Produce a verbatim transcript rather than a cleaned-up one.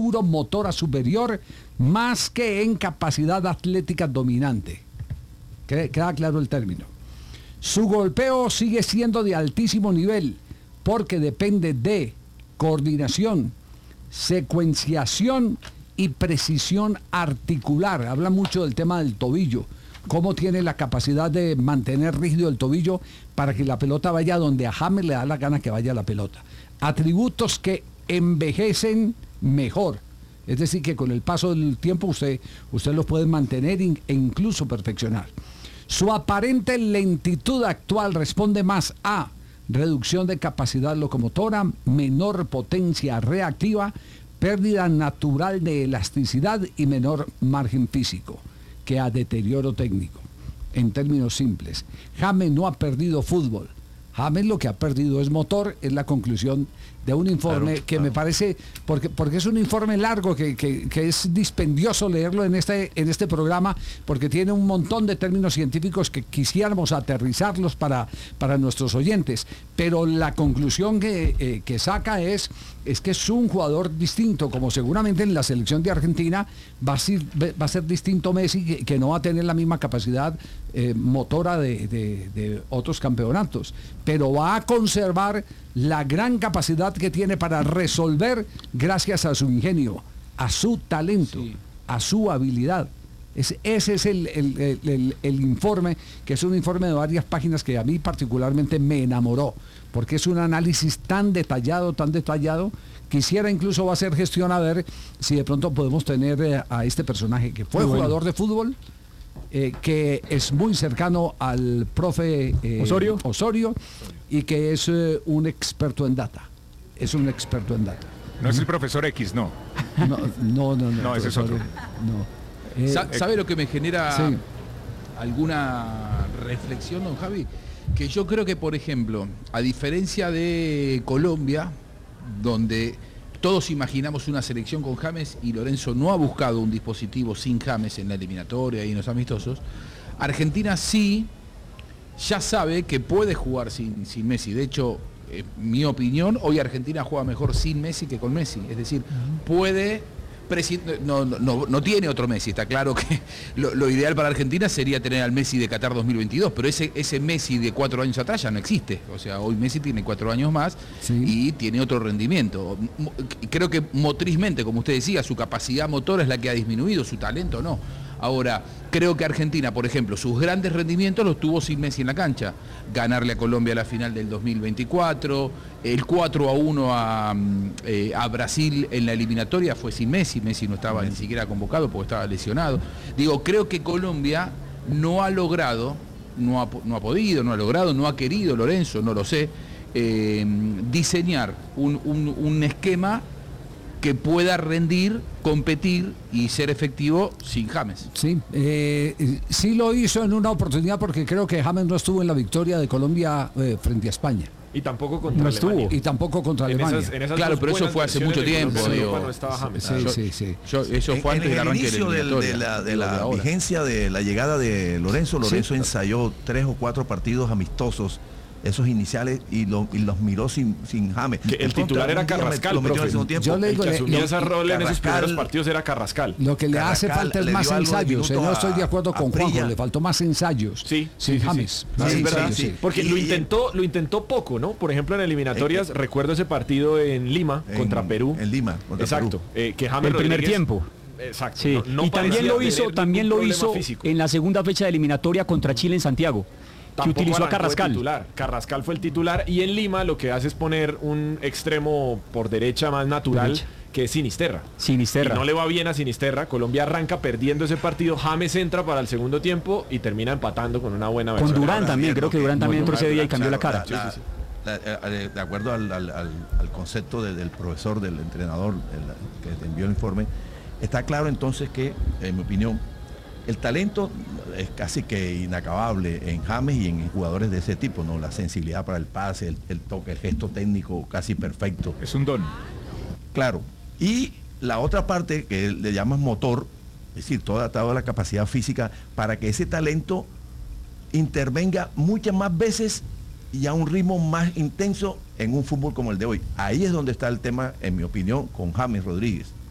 seguro motora superior más que en capacidad atlética dominante. Queda claro el término. Su golpeo sigue siendo de altísimo nivel porque depende de coordinación, secuenciación y precisión articular. Habla mucho del tema del tobillo, cómo tiene la capacidad de mantener rígido el tobillo para que la pelota vaya donde a James le da la gana que vaya la pelota. Atributos que envejecen mejor. Es decir, que con el paso del tiempo usted, usted los puede mantener e incluso perfeccionar. Su aparente lentitud actual responde más a reducción de capacidad locomotora, menor potencia reactiva, pérdida natural de elasticidad y menor margen físico que a deterioro técnico. En términos simples, James no ha perdido fútbol. James lo que ha perdido es motor, es la conclusión de un informe claro, que claro. me parece, porque, porque es un informe largo que, que, que es dispendioso leerlo en este, en este programa, porque tiene un montón de términos científicos que quisiéramos aterrizarlos para, para nuestros oyentes, pero la conclusión que, eh, que saca es, es que es un jugador distinto, como seguramente en la selección de Argentina va a ser, va a ser distinto Messi, que, que no va a tener la misma capacidad eh, motora de, de, de otros campeonatos, pero va a conservar la gran capacidad que tiene para resolver gracias a su ingenio, a su talento, sí. a su habilidad. Es, ese es el, el, el, el, el informe, que es un informe de varias páginas que a mí particularmente me enamoró, porque es un análisis tan detallado, tan detallado. Quisiera incluso hacer gestión a ver si de pronto podemos tener eh, a este personaje que fue muy jugador bueno. de fútbol, eh, que es muy cercano al profe eh, Osorio. Osorio y que es eh, un experto en data. Es un experto en data. No es el profesor X, no. No, no, no. No, no ese es otro. No. Eh, ¿Sabe lo que me genera sí. alguna reflexión, don Javi? Que yo creo que, por ejemplo, a diferencia de Colombia, donde todos imaginamos una selección con James y Lorenzo no ha buscado un dispositivo sin James en la eliminatoria y en los amistosos, Argentina sí ya sabe que puede jugar sin, sin Messi. De hecho, en mi opinión, hoy Argentina juega mejor sin Messi que con Messi. Es decir, puede... No, no, no tiene otro Messi, está claro que lo, lo ideal para Argentina sería tener al Messi de Qatar dos mil veintidós, pero ese, ese Messi de cuatro años atrás ya no existe. O sea, hoy Messi tiene cuatro años más sí. y tiene otro rendimiento. Creo que motrizmente, como usted decía, su capacidad motora es la que ha disminuido, su talento no. Ahora, creo que Argentina, por ejemplo, sus grandes rendimientos los tuvo sin Messi en la cancha. Ganarle a Colombia a la final del dos mil veinticuatro, el cuatro a uno a, eh, a Brasil en la eliminatoria fue sin Messi. Messi no estaba ni siquiera convocado porque estaba lesionado. Digo, creo que Colombia no ha logrado, no ha, no ha podido, no ha logrado, no ha querido, Lorenzo, no lo sé, eh, diseñar un, un, un esquema que pueda rendir, competir y ser efectivo sin James. Sí, eh, sí lo hizo en una oportunidad porque creo que James no estuvo en la victoria de Colombia eh, frente a España. Y tampoco contra no Alemania. Estuvo. Y tampoco contra en Alemania. Esas, en esas claro, pero eso fue hace mucho tiempo. Digo, no estaba James. Sí, yo, sí, sí. Yo, eso fue en, antes en del arranque inicio de la, de la, de la de vigencia de la llegada de Lorenzo. Lorenzo sí. ensayó tres o cuatro partidos amistosos, esos iniciales, y, lo, y los miró sin, sin James. Que el titular era Carrascal, profe. Yo le digo, el que asumía lo, ese rol en esos primeros partidos era Carrascal. Lo que le Carrascal hace falta es más ensayos. No estoy de acuerdo con Juanjo, le faltó más ensayos. Sí, sin sí, James. Sí, más sí, ensayos, sí, sí. Porque y, lo intentó, lo intentó poco, ¿no? Por ejemplo, en eliminatorias, eh, recuerdo ese partido en Lima en, contra Perú. En Lima, contra Exacto. Perú. Eh, que James el primer Rodríguez, tiempo. Exacto. Sí. No, no y también lo hizo, también lo hizo físico. en la segunda fecha de eliminatoria contra Chile en Santiago. Que utilizó a Carrascal. Titular. Carrascal fue el titular y en Lima lo que hace es poner un extremo por derecha más natural derecha. que es Sinisterra. Sinisterra. Y no le va bien a Sinisterra. Colombia arranca perdiendo ese partido. James entra para el segundo tiempo y termina empatando con una buena versión. Con Durán también, creo que Durán también entró ese día y cambió la cara. La, la, sí, sí, sí. La, la, de acuerdo al, al, al, al concepto de, del profesor, del entrenador el, que envió el informe, está claro entonces que, en mi opinión, el talento es casi que inacabable en James y en jugadores de ese tipo, ¿no? La sensibilidad para el pase, el, el toque, el gesto técnico casi perfecto. Es un don. Claro. Y la otra parte que le llamas motor, es decir, toda, toda la capacidad física para que ese talento intervenga muchas más veces y a un ritmo más intenso en un fútbol como el de hoy. Ahí es donde está el tema, en mi opinión, con James Rodríguez.